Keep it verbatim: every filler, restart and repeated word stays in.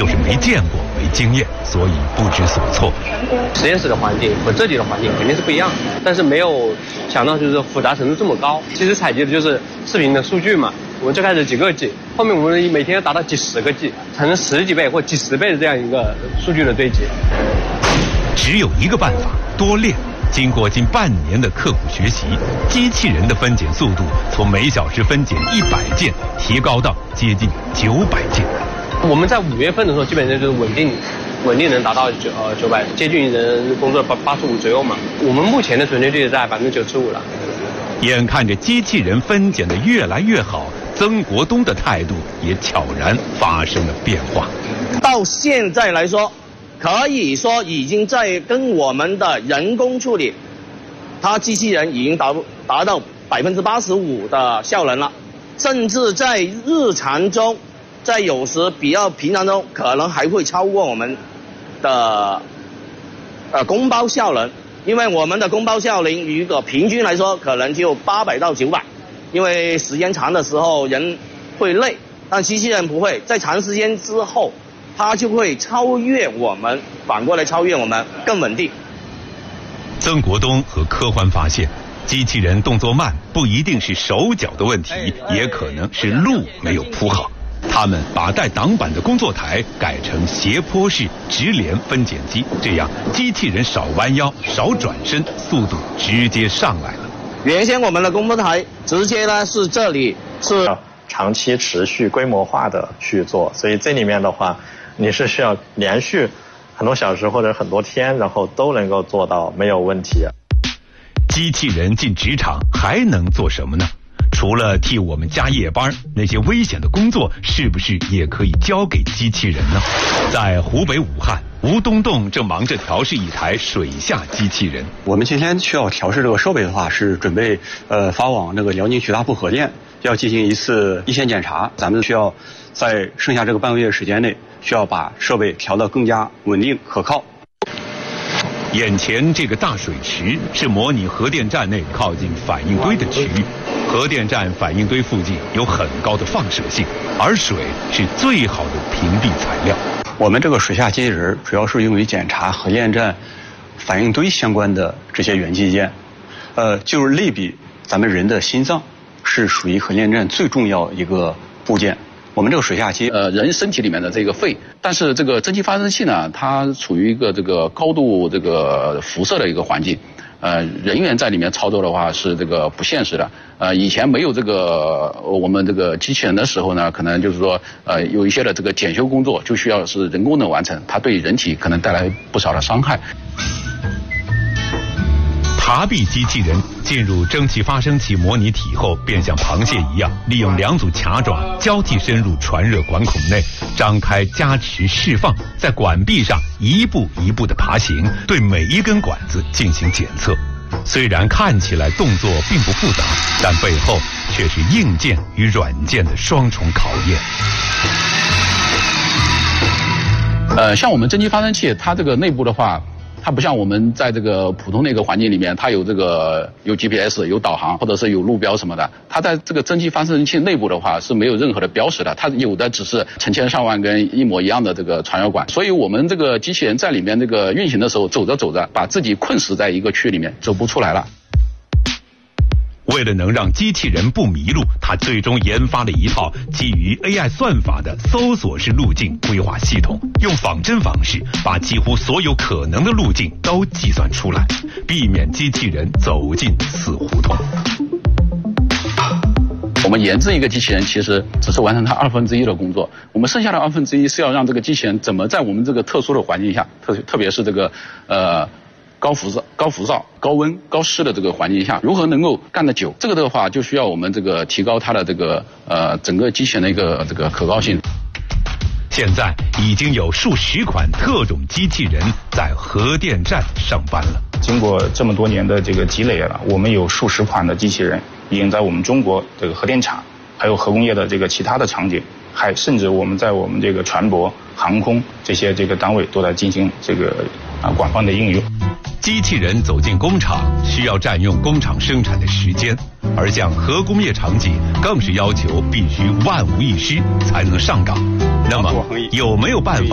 就是没见过、没经验，所以不知所措。 实验室的环境和这里的环境肯定是不一样的，但是没有想到就是复杂程度这么高。其实采集的就是视频的数据嘛，我们最开始几个 G， 后面我们每天要达到几十个 G， 产生十几倍或几十倍的这样一个数据的堆积。 只有一个办法，多练。经过近半年的刻苦学习，机器人的分拣速度从每小时分拣一百件提高到接近九百件。 我们在五月份的时候，基本上就是稳定，稳定能达到九呃九百，接近人工作八八十五左右嘛。我们目前的准确率在百分之九十五了。 眼看着机器人分拣的越来越好，曾国东的态度也悄然发生了变化。 到现在来说，可以说已经在跟我们的人工处理，它机器人已经达达到百分之八十五的效能了，甚至在日常中，在有时比较平常中，可能还会超过我们的呃工包效能，因为我们的工包效能如果平均来说，可能就八百到九百，因为时间长的时候人会累，但机器人不会，在长时间之后。它就会超越我们，反过来超越我们，更稳定。 曾国东和柯欢发现，机器人动作慢不一定是手脚的问题，也可能是路没有铺好。他们把带挡板的工作台改成斜坡式直连分拣机，这样机器人少弯腰、少转身，速度直接上来了。 原先我们的工作台直接呢是这里是长期持续规模化的去做，所以这里面的话。你是需要连续很多小时或者很多天，然后都能够做到没有问题。 机器人进职场还能做什么呢？除了替我们加夜班，那些危险的工作是不是也可以交给机器人呢？在湖北武汉，吴东栋正忙着调试一台水下机器人。 我们今天需要调试这个设备的话，是准备呃发往那个辽宁徐大铺核电，要进行一次一线检查。咱们需要在剩下这个半个月时间内，需要把设备调得更加稳定可靠。 眼前这个大水池是模拟核电站内靠近反应堆的区域。核电站反应堆附近有很高的放射性，而水是最好的屏蔽材料。 我们这个水下机器人主要是用于检查核电站反应堆相关的这些元器件，呃，就是类比咱们人的心脏是属于核电站最重要一个部件。我们这个水下机，呃，人身体里面的这个肺，但是这个蒸汽发生器呢，它处于一个这个高度这个辐射的一个环境，呃，人员在里面操作的话是这个不现实的。呃，以前没有这个我们这个机器人的时候呢，可能就是说，呃，有一些的这个检修工作就需要是人工的完成，它对人体可能带来不少的伤害。 爬壁机器人进入蒸汽发生器模拟体后，便像螃蟹一样，利用两组卡爪交替深入传热管孔内，张开夹持释放，在管壁上一步一步地爬行，对每一根管子进行检测。虽然看起来动作并不复杂，但背后却是硬件与软件的双重考验。 呃，像我们蒸汽发生器，它这个内部的话，它不像我们在这个普通的一个环境里面，它有这个有 G P S 有导航或者是有路标什么的，它在这个蒸汽发生器内部的话是没有任何的标识的，它有的只是成千上万根一模一样的这个传热管，所以我们这个机器人在里面这个运行的时候，走着走着把自己困死在一个区里面，走不出来了。 为了能让机器人不迷路，他最终研发了一套基于 A I 算法的搜索式路径规划系统，用仿真方式把几乎所有可能的路径都计算出来，避免机器人走进死胡同。 我们研制一个机器人，其实只是完成它二分之一的工作，我们剩下的二分之一是要让这个机器人怎么在我们这个特殊的环境下，特特别是这个呃。高辐射、高辐照、高温、高湿的这个环境下，如何能够干得久？这个的话，就需要我们这个提高它的这个呃整个机器人的一个这个可靠性。 现在已经有数十款特种机器人在核电站上班了。 经过这么多年的这个积累了，我们有数十款的机器人已经在我们中国这个核电厂，还有核工业的这个其他的场景，还甚至我们在我们这个船舶、航空这些这个单位都在进行这个啊广泛的应用。 机器人走进工厂需要占用工厂生产的时间，而像核工业场景更是要求必须万无一失才能上岗。那么有没有办法